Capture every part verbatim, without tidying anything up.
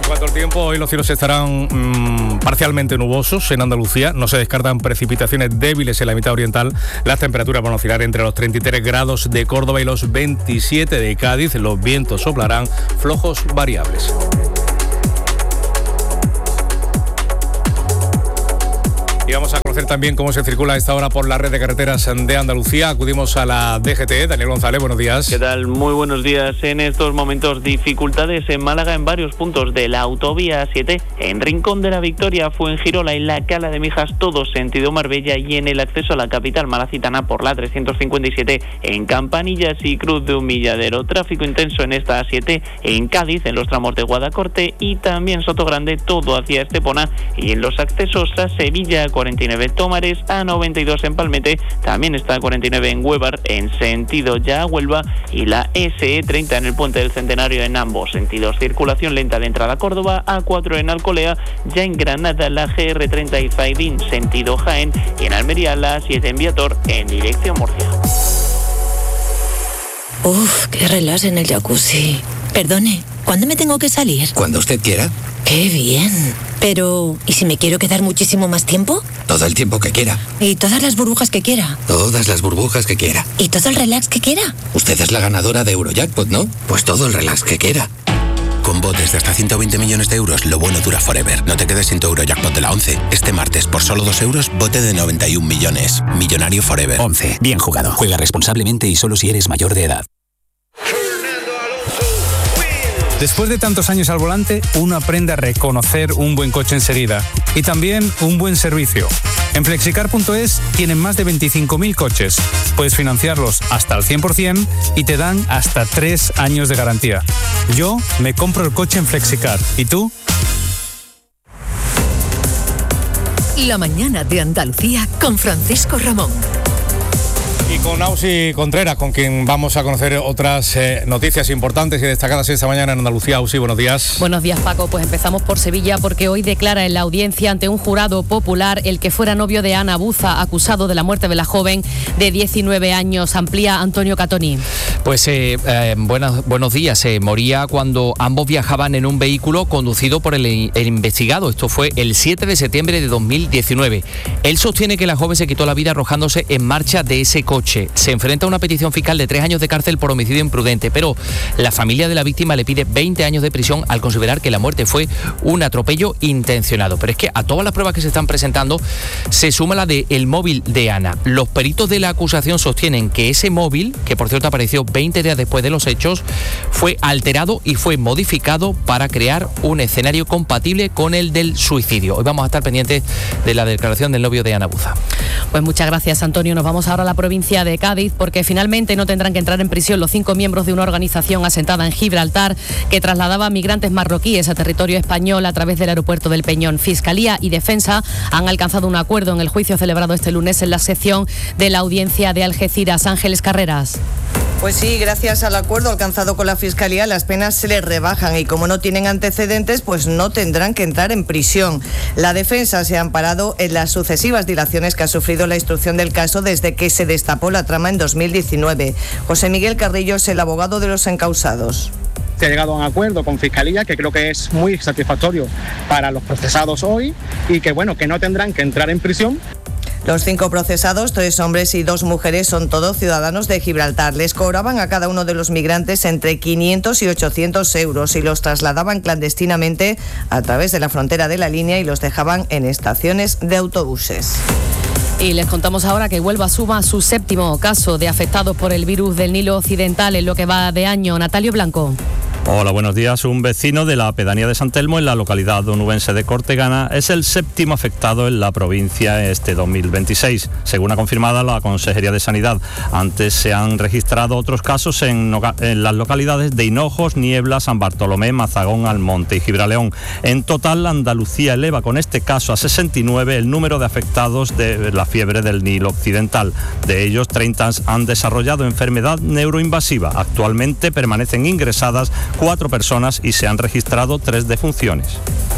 cuanto al tiempo, hoy los cielos estarán mmm, parcialmente nubosos en Andalucía. No se descartan precipitaciones débiles en la mitad oriental. Las temperaturas van a oscilar entre los treinta y tres grados de Córdoba y los veintisiete de Cádiz. Los vientos soplarán flojos variables. Y vamos a conocer también cómo se circula a esta hora por la red de carreteras de Andalucía. Acudimos a la D G T. Daniel González, buenos días. ¿Qué tal? Muy buenos días. En estos momentos, dificultades en Málaga en varios puntos de la autovía A siete, en Rincón de la Victoria, Fuengirola y la Cala de Mijas, todo sentido Marbella, y en el acceso a la capital malacitana por la trescientos cincuenta y siete en Campanillas y Cruz de Humilladero. Tráfico intenso en esta A siete en Cádiz, en los tramos de Guadacorte y también Sotogrande, todo hacia Estepona, y en los accesos a Sevilla, cuarenta y nueve Tómares, A noventa y dos en Palmete, también está cuarenta y nueve en Huévar, en sentido ya a Huelva, y la S E treinta en el Puente del Centenario en ambos sentidos. Circulación lenta de entrada a Córdoba, A cuatro en Alcolea, ya en Granada la G R treinta y Zaidín, sentido Jaén, y en Almería la A siete en Viator, en dirección Murcia. Uf, qué relax en el jacuzzi. Perdone, ¿cuándo me tengo que salir? Cuando usted quiera. ¡Qué bien! Pero, ¿y si me quiero quedar muchísimo más tiempo? Todo el tiempo que quiera. ¿Y todas las burbujas que quiera? Todas las burbujas que quiera. ¿Y todo el relax que quiera? Usted es la ganadora de Eurojackpot, ¿no? Pues todo el relax que quiera. Con botes de hasta ciento veinte millones de euros, lo bueno dura forever. No te quedes sin tu Eurojackpot de la once. Este martes, por solo dos euros, bote de noventa y un millones. Millonario forever. once. Bien jugado. Juega responsablemente y solo si eres mayor de edad. Después de tantos años al volante, uno aprende a reconocer un buen coche enseguida y también un buen servicio. En flexicar punto es tienen más de veinticinco mil coches. Puedes financiarlos hasta el cien por ciento y te dan hasta tres años de garantía. Yo me compro el coche en Flexicar. ¿Y tú? La mañana de Andalucía con Francisco Ramón. Y con Ausi Contreras, con quien vamos a conocer otras eh, noticias importantes y destacadas esta mañana en Andalucía. Ausi, buenos días. Buenos días, Paco. Pues empezamos por Sevilla, porque hoy declara en la audiencia ante un jurado popular el que fuera novio de Ana Buza, acusado de la muerte de la joven de diecinueve años. Amplía Antonio Catoni. Pues eh, eh, buenos, buenos días. Eh, moría cuando ambos viajaban en un vehículo conducido por el, el investigado. Esto fue el siete de septiembre de dos mil diecinueve. Él sostiene que la joven se quitó la vida arrojándose en marcha de ese coche. Se enfrenta a una petición fiscal de tres años de cárcel por homicidio imprudente, pero la familia de la víctima le pide veinte años de prisión al considerar que la muerte fue un atropello intencionado. Pero es que a todas las pruebas que se están presentando se suma la del móvil de Ana. Los peritos de la acusación sostienen que ese móvil, que por cierto apareció veinte días después de los hechos, fue alterado y fue modificado para crear un escenario compatible con el del suicidio. Hoy vamos a estar pendientes de la declaración del novio de Ana Buza. Pues muchas gracias, Antonio. Nos vamos ahora a la provincia de Cádiz, porque finalmente no tendrán que entrar en prisión los cinco miembros de una organización asentada en Gibraltar que trasladaba migrantes marroquíes a territorio español a través del aeropuerto del Peñón. Fiscalía y Defensa han alcanzado un acuerdo en el juicio celebrado este lunes en la sección de la audiencia de Algeciras. Ángeles Carreras. Pues sí, gracias al acuerdo alcanzado con la Fiscalía, las penas se les rebajan y como no tienen antecedentes, pues no tendrán que entrar en prisión. La defensa se ha amparado en las sucesivas dilaciones que ha sufrido la instrucción del caso desde que se destapó la trama en dos mil diecinueve. José Miguel Carrillo es el abogado de los encausados. Se ha llegado a un acuerdo con Fiscalía que creo que es muy satisfactorio para los procesados hoy y que bueno, que no tendrán que entrar en prisión. Los cinco procesados, tres hombres y dos mujeres, son todos ciudadanos de Gibraltar. Les cobraban a cada uno de los migrantes entre quinientos y ochocientos euros y los trasladaban clandestinamente a través de la frontera de la línea y los dejaban en estaciones de autobuses. Y les contamos ahora que Huelva suma su séptimo caso de afectados por el virus del Nilo Occidental en lo que va de año. Natalio Blanco. Hola, buenos días. Un vecino de la pedanía de San Telmo, en la localidad onubense de Cortegana, es el séptimo afectado en la provincia este dos mil veintiséis, según ha confirmado la Consejería de Sanidad. Antes se han registrado otros casos en, en las localidades de Hinojos, Niebla, San Bartolomé, Mazagón, Almonte y Gibraleón. En total, Andalucía eleva con este caso a sesenta y nueve el número de afectados de la fiebre del Nilo Occidental. De ellos, treinta han desarrollado enfermedad neuroinvasiva. Actualmente permanecen ingresadas cuatro personas y se han registrado tres defunciones.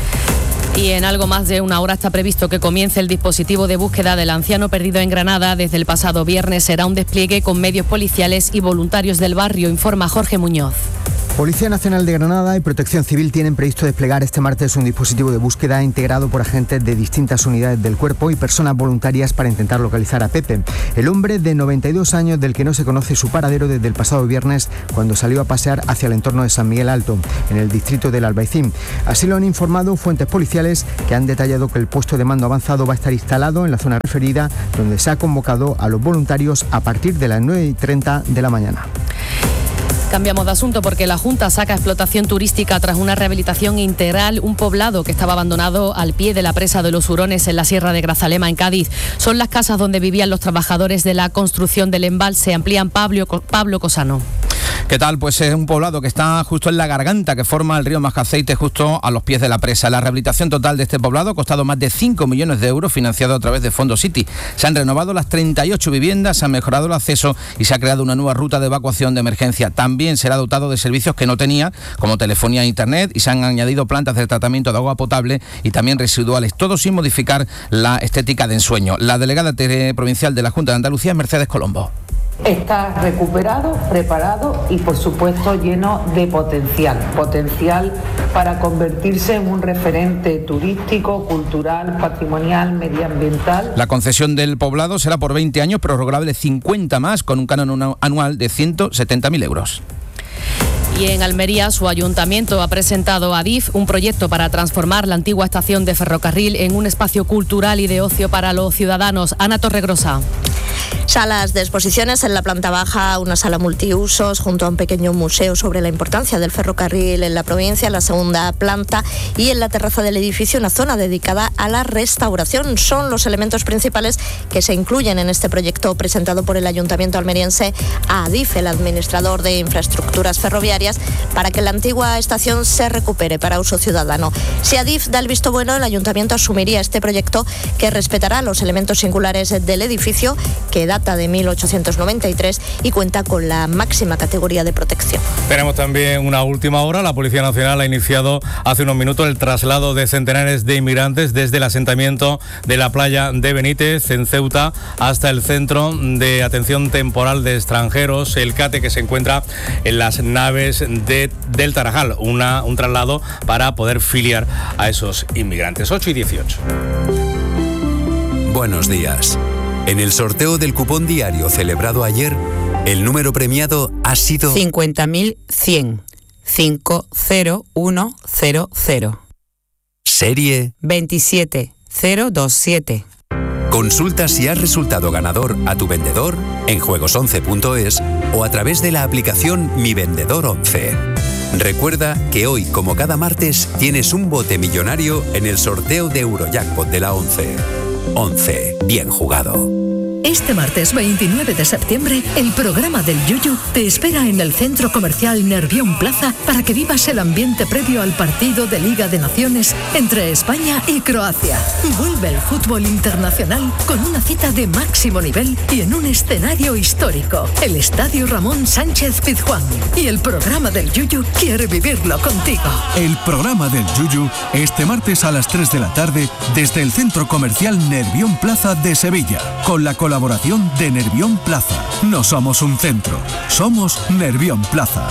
Y en algo más de una hora está previsto que comience el dispositivo de búsqueda del anciano perdido en Granada. Desde el pasado viernes será un despliegue con medios policiales y voluntarios del barrio, informa Jorge Muñoz. Policía Nacional de Granada y Protección Civil tienen previsto desplegar este martes un dispositivo de búsqueda integrado por agentes de distintas unidades del cuerpo y personas voluntarias para intentar localizar a Pepe, el hombre de noventa y dos años del que no se conoce su paradero desde el pasado viernes cuando salió a pasear hacia el entorno de San Miguel Alto, en el distrito del Albaicín. Así lo han informado fuentes policiales que han detallado que el puesto de mando avanzado va a estar instalado en la zona referida, donde se ha convocado a los voluntarios a partir de las nueve y treinta de la mañana. Cambiamos de asunto porque la Junta saca explotación turística tras una rehabilitación integral, un poblado que estaba abandonado al pie de la presa de los Hurones en la Sierra de Grazalema, en Cádiz. Son las casas donde vivían los trabajadores de la construcción del embalse. Amplían Pablo, Pablo Cosano. ¿Qué tal? Pues es un poblado que está justo en la garganta que forma el río Mascaceite, justo a los pies de la presa. La rehabilitación total de este poblado ha costado más de cinco millones de euros, financiado a través de Fondo City. Se han renovado las treinta y ocho viviendas, se ha mejorado el acceso y se ha creado una nueva ruta de evacuación de emergencia. También será dotado de servicios que no tenía, como telefonía e internet, y se han añadido plantas de tratamiento de agua potable y también residuales, todo sin modificar la estética de ensueño. La delegada provincial de la Junta de Andalucía es Mercedes Colombo. Está recuperado, preparado y por supuesto lleno de potencial, potencial para convertirse en un referente turístico, cultural, patrimonial, medioambiental. La concesión del poblado será por veinte años, prorrogable cincuenta más, con un canon anual de ciento setenta mil euros. Y en Almería, su ayuntamiento ha presentado a Adif un proyecto para transformar la antigua estación de ferrocarril en un espacio cultural y de ocio para los ciudadanos. Ana Torregrosa. Salas de exposiciones en la planta baja, una sala multiusos junto a un pequeño museo sobre la importancia del ferrocarril en la provincia, en la segunda planta, y en la terraza del edificio una zona dedicada a la restauración. Son los elementos principales que se incluyen en este proyecto presentado por el ayuntamiento almeriense a Adif, el administrador de infraestructuras ferroviarias, para que la antigua estación se recupere para uso ciudadano. Si Adif da el visto bueno, el ayuntamiento asumiría este proyecto, que respetará los elementos singulares del edificio, que data de mil ochocientos noventa y tres y cuenta con la máxima categoría de protección. Tenemos también una última hora. La Policía Nacional ha iniciado hace unos minutos el traslado de centenares de inmigrantes desde el asentamiento de la playa de Benítez, en Ceuta, hasta el Centro de Atención Temporal de Extranjeros, el CATE, que se encuentra en las naves de, del Tarajal. Una, un traslado para poder filiar a esos inmigrantes. ocho y dieciocho. Buenos días. En el sorteo del cupón diario celebrado ayer, el número premiado ha sido cincuenta mil cien. cinco cero uno cero cero. Serie veintisiete cero veintisiete. Consulta si has resultado ganador a tu vendedor en juegos once punto es o a través de la aplicación Mi Vendedor once. Recuerda que hoy, como cada martes, tienes un bote millonario en el sorteo de Eurojackpot de la once. once. Bien jugado. Este martes veintinueve de septiembre, el programa del Yuyu te espera en el Centro Comercial Nervión Plaza para que vivas el ambiente previo al partido de Liga de Naciones entre España y Croacia. Vuelve el fútbol internacional con una cita de máximo nivel y en un escenario histórico, el Estadio Ramón Sánchez Pizjuán. Y el programa del Yuyu quiere vivirlo contigo. El programa del Yuyu este martes a las tres de la tarde desde el Centro Comercial Nervión Plaza de Sevilla, con la colaboración de Nervión Plaza. No somos un centro, somos Nervión Plaza.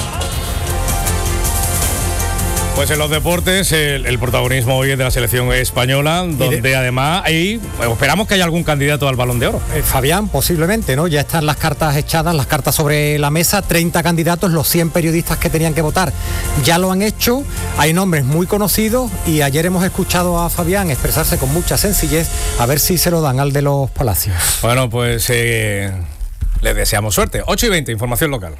Pues en los deportes, el, el protagonismo hoy es de la selección española, donde de... además ahí esperamos que haya algún candidato al Balón de Oro. Eh, Fabián, posiblemente, ¿no? Ya están las cartas echadas, las cartas sobre la mesa, treinta candidatos, los cien periodistas que tenían que votar ya lo han hecho, hay nombres muy conocidos y ayer hemos escuchado a Fabián expresarse con mucha sencillez, a ver si se lo dan al de los Palacios. Bueno, pues eh, les deseamos suerte. ocho y veinte, información local.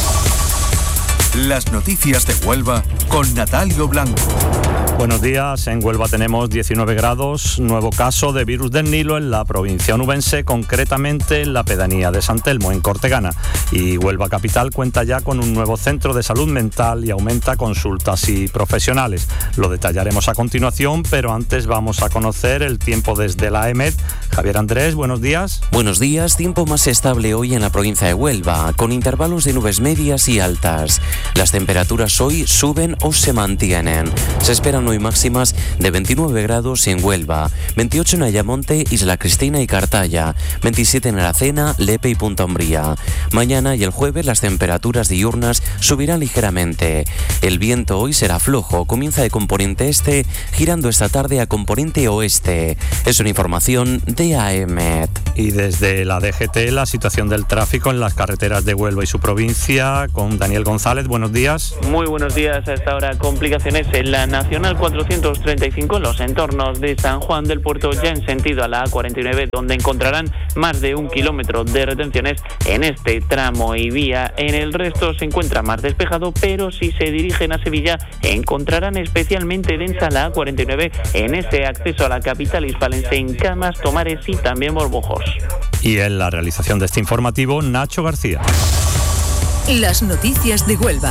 Las noticias de Huelva con Natalio Blanco. Buenos días, en Huelva tenemos diecinueve grados, nuevo caso de virus del Nilo en la provincia onubense, concretamente en la pedanía de San Telmo, en Cortegana. Y Huelva Capital cuenta ya con un nuevo centro de salud mental y aumenta consultas y profesionales. Lo detallaremos a continuación, pero antes vamos a conocer el tiempo desde la EMED. Javier Andrés, buenos días. Buenos días, tiempo más estable hoy en la provincia de Huelva, con intervalos de nubes medias y altas. Las temperaturas hoy suben o se mantienen. Se esperan tendrán hoy máximas de veintinueve grados en Huelva, veintiocho en Ayamonte, Isla Cristina y Cartaya, veintisiete en Aracena, Lepe y Punta Umbría. Mañana y el jueves las temperaturas diurnas subirán ligeramente. El viento hoy será flojo, comienza de componente este, girando esta tarde a componente oeste. Es una información de A E M E T. Y desde la D G T, la situación del tráfico en las carreteras de Huelva y su provincia, con Daniel González. Buenos días. Muy buenos días. A esta hora complicaciones en la Nacional cuatrocientos treinta y cinco en los entornos de San Juan del Puerto, ya en sentido a la A cuarenta y nueve, donde encontrarán más de un kilómetro de retenciones en este tramo y vía. En el resto se encuentra más despejado, pero si se dirigen a Sevilla encontrarán especialmente densa la A cuarenta y nueve en ese acceso a la capital hispalense en Camas, Tomares y también Borbojos. Y en la realización de este informativo, Nacho García. Las noticias de Huelva.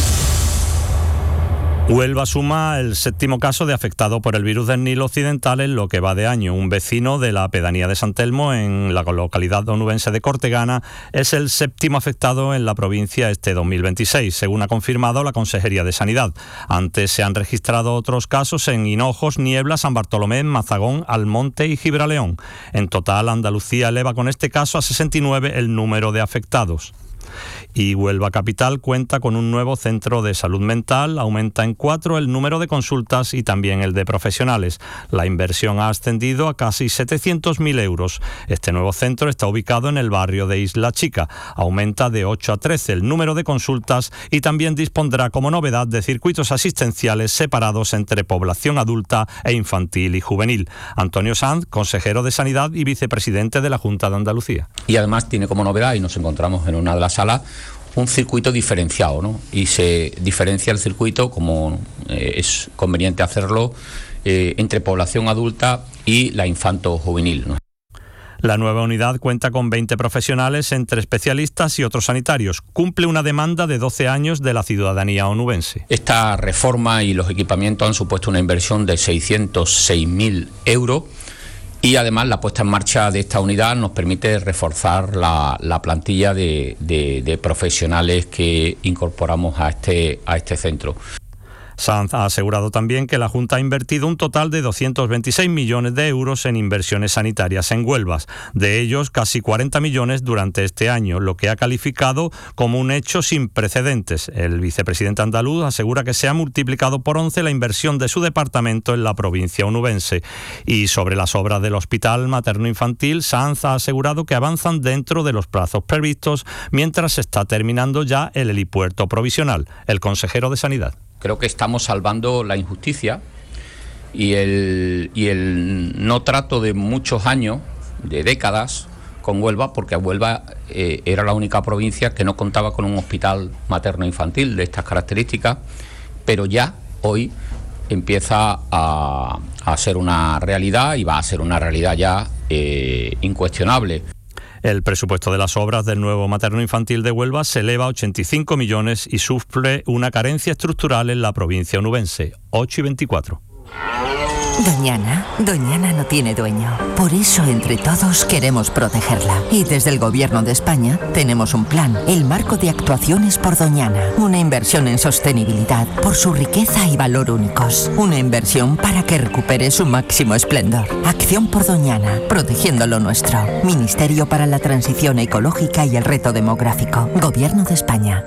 Huelva suma el séptimo caso de afectado por el virus del Nilo Occidental en lo que va de año. Un vecino de la pedanía de San Telmo, en la localidad onubense de Cortegana, es el séptimo afectado en la provincia este dos mil veintiséis, según ha confirmado la Consejería de Sanidad. Antes se han registrado otros casos en Hinojos, Niebla, San Bartolomé, Mazagón, Almonte y Gibraleón. En total, Andalucía eleva con este caso a sesenta y nueve el número de afectados. Y Huelva Capital cuenta con un nuevo centro de salud mental, aumenta en cuatro el número de consultas y también el de profesionales. La inversión ha ascendido a casi setecientos mil euros. Este nuevo centro está ubicado en el barrio de Isla Chica. Aumenta de ocho a trece el número de consultas y también dispondrá como novedad de circuitos asistenciales separados entre población adulta e infantil y juvenil. Antonio Sanz, consejero de Sanidad y vicepresidente de la Junta de Andalucía. Y además tiene como novedad, y nos encontramos en una de las salas, un circuito diferenciado, ¿no? Y se diferencia el circuito, como eh, es conveniente hacerlo, eh, entre población adulta y la infanto-juvenil, ¿no? La nueva unidad cuenta con veinte profesionales, entre especialistas y otros sanitarios. Cumple una demanda de doce años de la ciudadanía onubense. Esta reforma y los equipamientos han supuesto una inversión de seiscientos seis mil euros. Y además la puesta en marcha de esta unidad nos permite reforzar la, la plantilla de, de, de profesionales que incorporamos a este, a este centro. Sanz ha asegurado también que la Junta ha invertido un total de doscientos veintiséis millones de euros en inversiones sanitarias en Huelva, de ellos casi cuarenta millones durante este año, lo que ha calificado como un hecho sin precedentes. El vicepresidente andaluz asegura que se ha multiplicado por once la inversión de su departamento en la provincia onubense. Y sobre las obras del hospital materno-infantil, Sanz ha asegurado que avanzan dentro de los plazos previstos, mientras se está terminando ya el helipuerto provisional. El consejero de Sanidad. Creo que estamos salvando la injusticia y el, y el no trato de muchos años, de décadas, con Huelva, porque Huelva eh, era la única provincia que no contaba con un hospital materno-infantil de estas características, pero ya hoy empieza a, a ser una realidad y va a ser una realidad ya eh, incuestionable. El presupuesto de las obras del nuevo materno-infantil de Huelva se eleva a ochenta y cinco millones y sufre una carencia estructural en la provincia onubense. ocho y veinticuatro. Doñana, Doñana no tiene dueño. Por eso, entre todos, queremos protegerla. Y desde el Gobierno de España tenemos un plan, el Marco de Actuaciones por Doñana. Una inversión en sostenibilidad por su riqueza y valor únicos. Una inversión para que recupere su máximo esplendor. Acción por Doñana, protegiendo lo nuestro. Ministerio para la Transición Ecológica y el Reto Demográfico. Gobierno de España.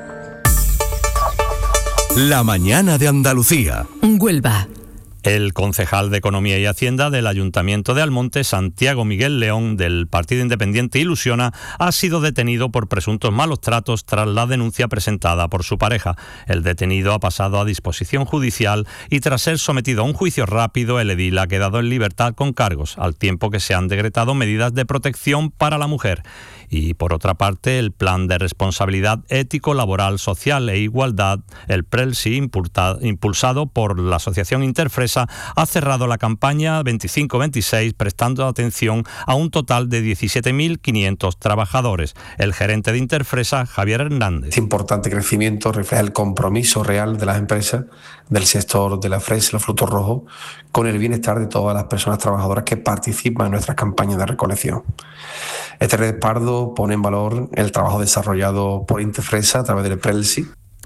La mañana de Andalucía. Huelva. El concejal de Economía y Hacienda del Ayuntamiento de Almonte, Santiago Miguel León, del Partido Independiente Ilusiona, ha sido detenido por presuntos malos tratos tras la denuncia presentada por su pareja. El detenido ha pasado a disposición judicial y tras ser sometido a un juicio rápido, el edil ha quedado en libertad con cargos, al tiempo que se han decretado medidas de protección para la mujer. Y por otra parte, el Plan de Responsabilidad Ético, Laboral, Social e Igualdad, el PRELSI, impulsado por la Asociación Interfresa, ha cerrado la campaña veinticinco veintiséis prestando atención a un total de diecisiete mil quinientos trabajadores. El gerente de Interfresa, Javier Hernández. Este importante crecimiento refleja el compromiso real de las empresas del sector de la fresa y los frutos rojos con el bienestar de todas las personas trabajadoras que participan en nuestras campañas de recolección. Este respaldo pone en valor el trabajo desarrollado por Interfresa a través del PRELSI.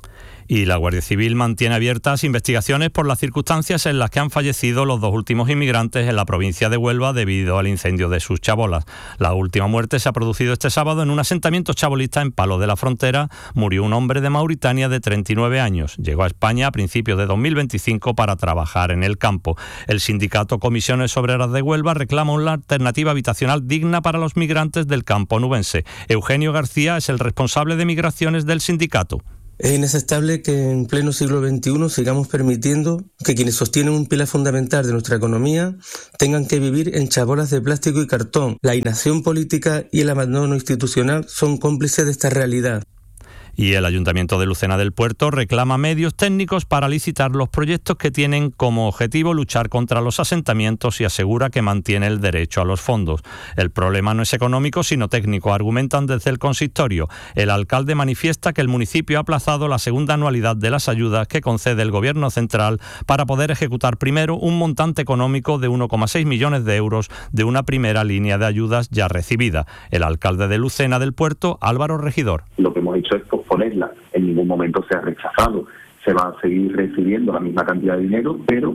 Y la Guardia Civil mantiene abiertas investigaciones por las circunstancias en las que han fallecido los dos últimos inmigrantes en la provincia de Huelva debido al incendio de sus chabolas. La última muerte se ha producido este sábado en un asentamiento chabolista en Palos de la Frontera. Murió un hombre de Mauritania de treinta y nueve años. Llegó a España a principios de dos mil veinticinco para trabajar en el campo. El sindicato Comisiones Obreras de Huelva reclama una alternativa habitacional digna para los migrantes del campo onubense. Eugenio García es el responsable de migraciones del sindicato. Es inaceptable que en pleno siglo veintiuno sigamos permitiendo que quienes sostienen un pilar fundamental de nuestra economía tengan que vivir en chabolas de plástico y cartón. La inacción política y el abandono institucional son cómplices de esta realidad. Y el Ayuntamiento de Lucena del Puerto reclama medios técnicos para licitar los proyectos que tienen como objetivo luchar contra los asentamientos y asegura que mantiene el derecho a los fondos. El problema no es económico, sino técnico, argumentan desde el consistorio. El alcalde manifiesta que el municipio ha aplazado la segunda anualidad de las ayudas que concede el Gobierno central para poder ejecutar primero un montante económico de uno coma seis millones de euros de una primera línea de ayudas ya recibida. El alcalde de Lucena del Puerto, Álvaro Regidor. Lo que hemos hecho es posponerla, en ningún momento se ha rechazado, se va a seguir recibiendo la misma cantidad de dinero, pero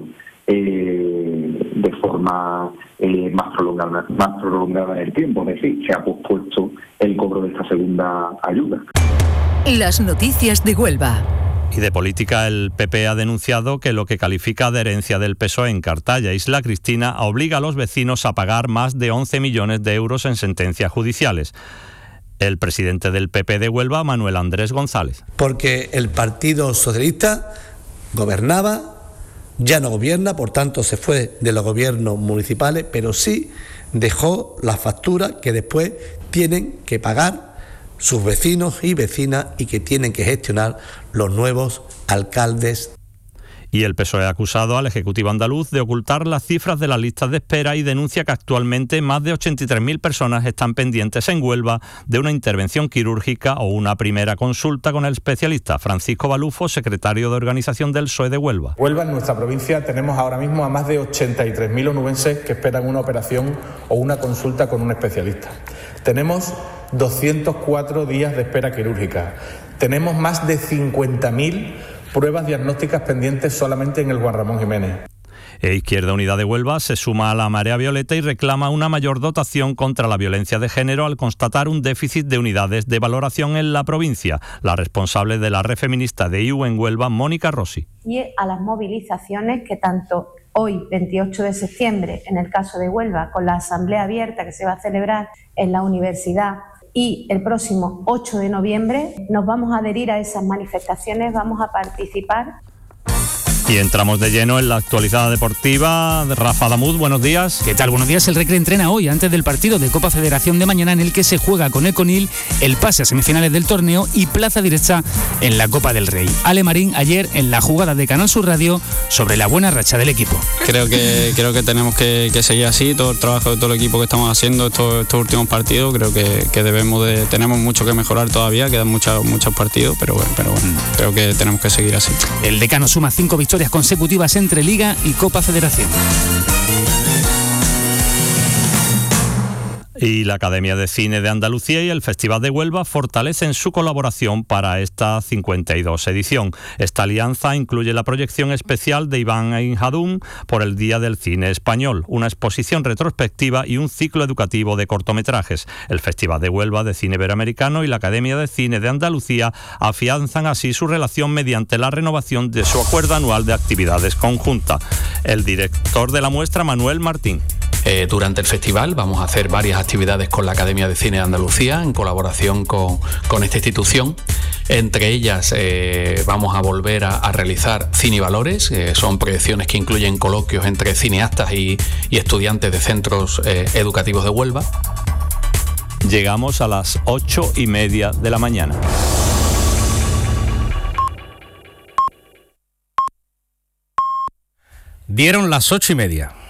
eh, de forma eh, más prolongada, más prolongada en el tiempo, es decir, se ha pospuesto el cobro de esta segunda ayuda. Las noticias de Huelva. Y de política, el P P ha denunciado que lo que califica de herencia del P S O E en Cartaya, Isla Cristina, obliga a los vecinos a pagar más de once millones de euros en sentencias judiciales. El presidente del P P de Huelva, Manuel Andrés González. Porque el Partido Socialista gobernaba, ya no gobierna, por tanto se fue de los gobiernos municipales, pero sí dejó la factura que después tienen que pagar sus vecinos y vecinas y que tienen que gestionar los nuevos alcaldes. Y el P S O E ha acusado al Ejecutivo andaluz de ocultar las cifras de las listas de espera y denuncia que actualmente más de ochenta y tres mil personas están pendientes en Huelva de una intervención quirúrgica o una primera consulta con el especialista. Francisco Balufo, secretario de organización del P S O E de Huelva. Huelva, en nuestra provincia, tenemos ahora mismo a más de ochenta y tres mil onubenses que esperan una operación o una consulta con un especialista. Tenemos doscientos cuatro días de espera quirúrgica. Tenemos más de cincuenta mil pruebas diagnósticas pendientes solamente en el Juan Ramón Jiménez. E Izquierda Unida de Huelva se suma a la marea violeta y reclama una mayor dotación contra la violencia de género al constatar un déficit de unidades de valoración en la provincia. La responsable de la red feminista de I U en Huelva, Mónica Rossi. Y a las movilizaciones que tanto hoy, veintiocho de septiembre, en el caso de Huelva, con la asamblea abierta que se va a celebrar en la universidad, y el próximo ocho de noviembre nos vamos a adherir a esas manifestaciones, vamos a participar. Y entramos de lleno en la actualidad deportiva. Rafa Damud, buenos días. ¿Qué tal? Buenos días. El Recre entrena hoy antes del partido de Copa Federación de mañana en el que se juega con el Conil el pase a semifinales del torneo y plaza directa en la Copa del Rey. Ale Marín ayer en la jugada de Canal Sur Radio sobre la buena racha del equipo. Creo que creo que tenemos que, que seguir así, todo el trabajo de todo el equipo que estamos haciendo estos, estos últimos partidos. Creo que, que debemos de tenemos mucho que mejorar todavía, quedan muchos muchos partidos, pero bueno, pero bueno, mm. creo que tenemos que seguir así. El Decano suma cinco victorias consecutivas entre Liga y Copa Federación. Y la Academia de Cine de Andalucía y el Festival de Huelva fortalecen su colaboración para esta cincuenta y dos edición. Esta alianza incluye la proyección especial de Iván Einhadum por el Día del Cine Español, una exposición retrospectiva y un ciclo educativo de cortometrajes. El Festival de Huelva de Cine Iberoamericano y la Academia de Cine de Andalucía afianzan así su relación mediante la renovación de su acuerdo anual de actividades conjuntas. El director de la muestra, Manuel Martín. Eh, durante el festival vamos a hacer varias actividades con la Academia de Cine de Andalucía en colaboración con, con esta institución. Entre ellas eh, vamos a volver a, a realizar Cinevalores, eh, son proyecciones que incluyen coloquios entre cineastas y, y estudiantes de centros eh, educativos de Huelva. Llegamos a las ocho y media de la mañana. Dieron las ocho y media.